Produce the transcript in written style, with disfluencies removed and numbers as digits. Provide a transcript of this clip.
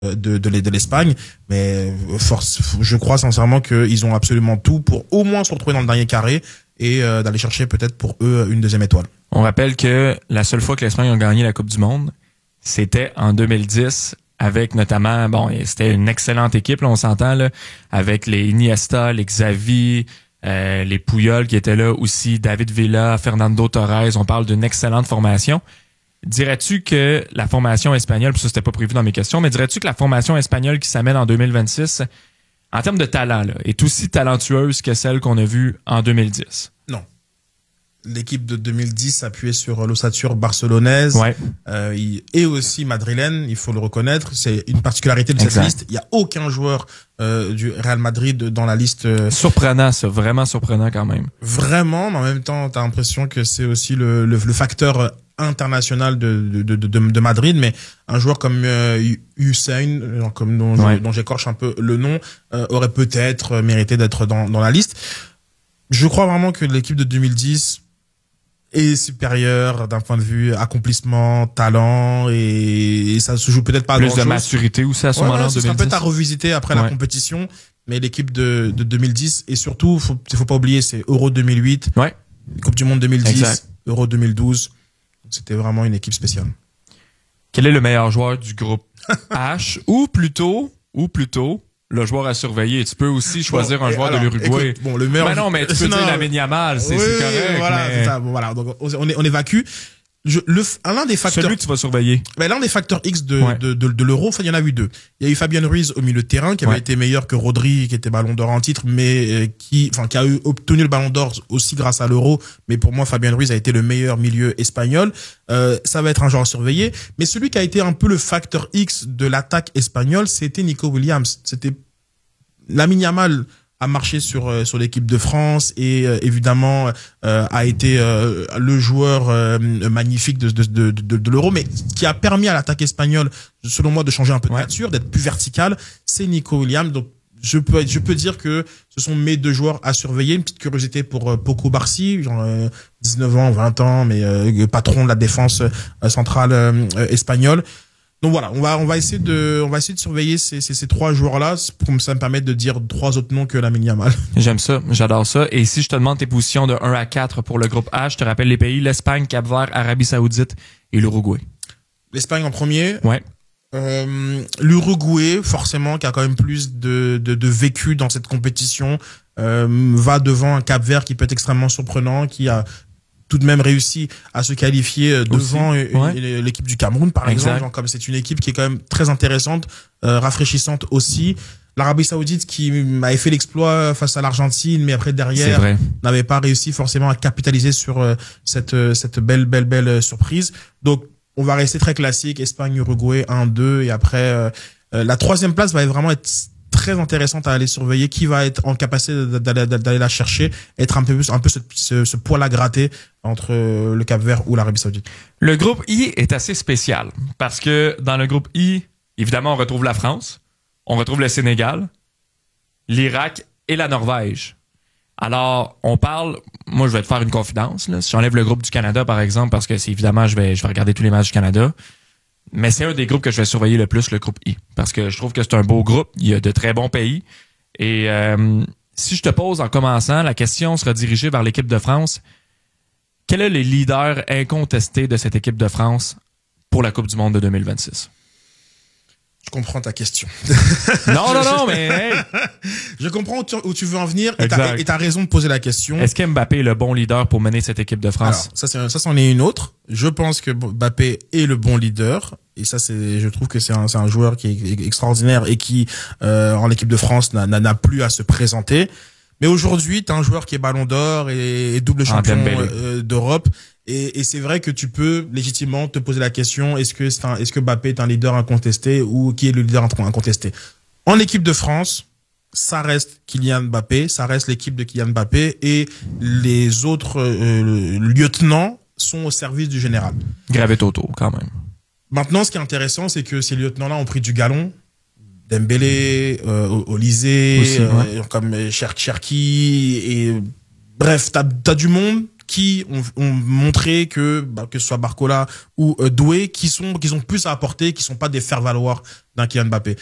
de l'Espagne, mais je crois sincèrement qu'ils ont absolument tout pour au moins se retrouver dans le dernier carré et d'aller chercher peut-être pour eux une deuxième étoile. On rappelle que la seule fois que l'Espagne a gagné la Coupe du Monde, c'était en 2010 avec notamment, c'était une excellente équipe, là, on s'entend, là, avec les Iniesta, les Xavi, les Puyol qui étaient là aussi, David Villa, Fernando Torres, on parle d'une excellente formation. Dirais-tu que la formation espagnole, puis ça c'était pas prévu dans mes questions, mais dirais-tu que la formation espagnole qui s'amène en 2026, en termes de talent, là, est aussi talentueuse que celle qu'on a vue en 2010? Non. L'équipe de 2010 s'appuyait sur l'ossature barcelonaise et aussi madrilène, il faut le reconnaître. C'est une particularité de cette liste. Il n'y a aucun joueur du Real Madrid dans la liste. Surprenant, ça. Vraiment surprenant quand même. Vraiment, mais en même temps, tu as l'impression que c'est aussi le facteur international de Madrid, mais un joueur comme Hussein, dont j'écorche un peu le nom, aurait peut-être mérité d'être dans la liste. Je crois vraiment que l'équipe de 2010 est supérieure d'un point de vue accomplissement, talent, et ça se joue peut-être pas à plus grand-chose. De maturité aussi à ce moment-là en 2010. C'est un peu à revisiter après la compétition, mais l'équipe de 2010, et surtout, faut pas oublier, c'est Euro 2008, Coupe du Monde 2010, exact. Euro 2012. C'était vraiment une équipe spéciale. Quel est le meilleur joueur du groupe H ou plutôt le joueur à surveiller? Tu peux aussi choisir un joueur de l'Uruguay. Écoute, le meilleur. Mais non, mais tu peux dire Lamine Yamal, c'est correct. Voilà, mais... c'est ça. Bon, voilà, donc on évacue. L'un des facteurs. Celui que tu vas surveiller. L'un des facteurs X de l'Euro, il y en a eu deux. Il y a eu Fabien Ruiz au milieu de terrain, qui avait été meilleur que Rodri, qui était Ballon d'Or en titre, mais qui a obtenu le Ballon d'Or aussi grâce à l'Euro. Mais pour moi, Fabien Ruiz a été le meilleur milieu espagnol. Ça va être un joueur à surveiller. Mais celui qui a été un peu le facteur X de l'attaque espagnole, c'était Nico Williams. C'était Lamine Yamal a marché sur l'équipe de France et évidemment a été le joueur magnifique de l'Euro, mais qui a permis à l'attaque espagnole, selon moi, de changer un peu de nature, d'être plus verticale, c'est Nico Williams. Donc je peux dire que ce sont mes deux joueurs à surveiller. Une petite curiosité pour Poko Barsi, genre 19 ans, 20 ans, mais patron de la défense centrale espagnole. Donc voilà, on va essayer de surveiller ces trois joueurs-là, comme ça me permet de dire trois autres noms que Lamine Yamal. J'aime ça, j'adore ça. Et si je te demande tes positions de 1 à 4 pour le groupe H, je te rappelle les pays, l'Espagne, Cap-Vert, Arabie Saoudite et l'Uruguay. L'Espagne en premier. Ouais. L'Uruguay, forcément, qui a quand même plus de vécu dans cette compétition, va devant un Cap-Vert qui peut être extrêmement surprenant, qui a tout de même réussi à se qualifier devant l'équipe du Cameroun, par exemple. Genre, comme c'est une équipe qui est quand même très intéressante, rafraîchissante aussi. L'Arabie Saoudite qui avait fait l'exploit face à l'Argentine, mais après derrière n'avait pas réussi forcément à capitaliser sur cette belle surprise. Donc on va rester très classique, Espagne, Uruguay 1-2, et après la troisième place va vraiment être très intéressante à aller surveiller, qui va être en capacité d'aller la chercher, être un peu ce poil à gratter entre le Cap-Vert ou l'Arabie Saoudite. Le groupe I est assez spécial parce que dans le groupe I, évidemment, on retrouve la France, on retrouve le Sénégal, l'Irak et la Norvège. Alors, on parle, moi je vais te faire une confidence, là. Si j'enlève le groupe du Canada, par exemple, parce que c'est évidemment, je vais regarder tous les matchs du Canada, mais c'est un des groupes que je vais surveiller le plus, le groupe I. Parce que je trouve que c'est un beau groupe. Il y a de très bons pays. Et si je te pose en commençant, la question sera dirigée vers l'équipe de France. Quels sont les leaders incontestés de cette équipe de France pour la Coupe du Monde de 2026? Je comprends ta question. Non, mais hey. Je comprends où tu veux en venir, et t'as raison de poser la question. Est-ce qu'Mbappé est le bon leader pour mener cette équipe de France? Alors, ça c'en est une autre. Je pense que Mbappé est le bon leader, et ça je trouve que c'est un joueur qui est extraordinaire et qui en équipe de France n'a plus à se présenter. Mais aujourd'hui, t'as un joueur qui est Ballon d'Or et double champion d'Europe. Et c'est vrai que tu peux légitimement te poser la question, est-ce que Mbappé est un leader incontesté, ou qui est le leader incontesté? En équipe de France, ça reste Kylian Mbappé, ça reste l'équipe de Kylian Mbappé, et les autres lieutenants sont au service du général. Gravette autour, quand même. Maintenant, ce qui est intéressant, c'est que ces lieutenants-là ont pris du galon. Dembélé, Olysée, comme Cherki, et bref, t'as du monde qui ont montré que ce soit Barcola ou Doué, qui ont plus à apporter, qui sont pas des faire-valoir d'un Kylian Mbappé.